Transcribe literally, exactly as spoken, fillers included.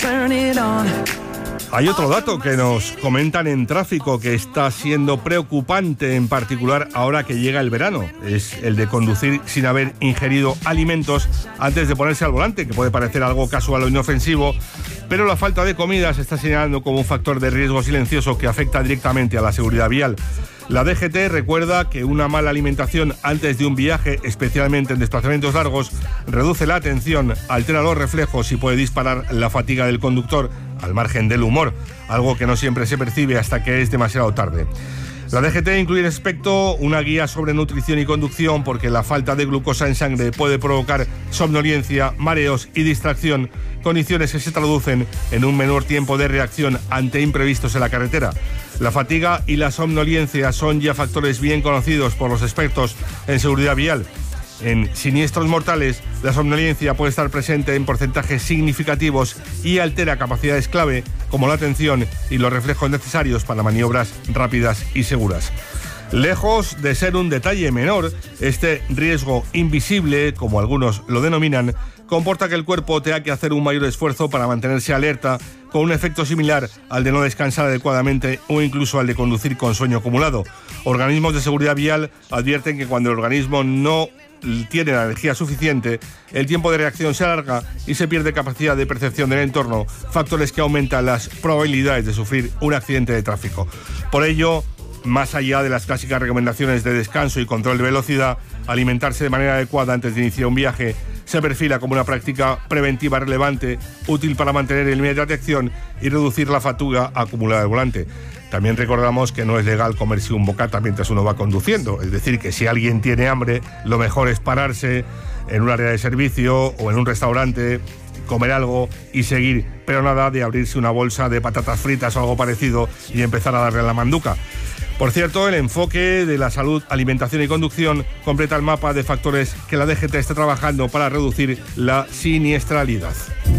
Hay otro dato que nos comentan en tráfico que está siendo preocupante, en particular ahora que llega el verano. Es el de conducir sin haber ingerido alimentos antes de ponerse al volante, que puede parecer algo casual o inofensivo, pero la falta de comida se está señalando como un factor de riesgo silencioso que afecta directamente a la seguridad vial. La D G T recuerda que una mala alimentación antes de un viaje, especialmente en desplazamientos largos, reduce la atención, altera los reflejos y puede disparar la fatiga del conductor, al margen del humor, algo que no siempre se percibe hasta que es demasiado tarde. La D G T incluye en este aspecto una guía sobre nutrición y conducción, porque la falta de glucosa en sangre puede provocar somnolencia, mareos y distracción, condiciones que se traducen en un menor tiempo de reacción ante imprevistos en la carretera. La fatiga y la somnolencia son ya factores bien conocidos por los expertos en seguridad vial. En siniestros mortales, la somnolencia puede estar presente en porcentajes significativos y altera capacidades clave como la atención y los reflejos necesarios para maniobras rápidas y seguras. Lejos de ser un detalle menor, este riesgo invisible, como algunos lo denominan, comporta que el cuerpo tenga que hacer un mayor esfuerzo para mantenerse alerta, con un efecto similar al de no descansar adecuadamente o incluso al de conducir con sueño acumulado. Organismos de seguridad vial advierten que cuando el organismo no tiene la energía suficiente, el tiempo de reacción se alarga y se pierde capacidad de percepción del entorno, factores que aumentan las probabilidades de sufrir un accidente de tráfico. Por ello, más allá de las clásicas recomendaciones de descanso y control de velocidad, alimentarse de manera adecuada antes de iniciar un viaje se perfila como una práctica preventiva relevante, útil para mantener el nivel de atención y reducir la fatiga acumulada del volante. También recordamos que no es legal comerse un bocata mientras uno va conduciendo, es decir, que si alguien tiene hambre, lo mejor es pararse en un área de servicio o en un restaurante, comer algo y seguir, pero nada de abrirse una bolsa de patatas fritas o algo parecido y empezar a darle a la manduca. Por cierto, el enfoque de la salud, alimentación y conducción completa el mapa de factores que la D G T está trabajando para reducir la siniestralidad.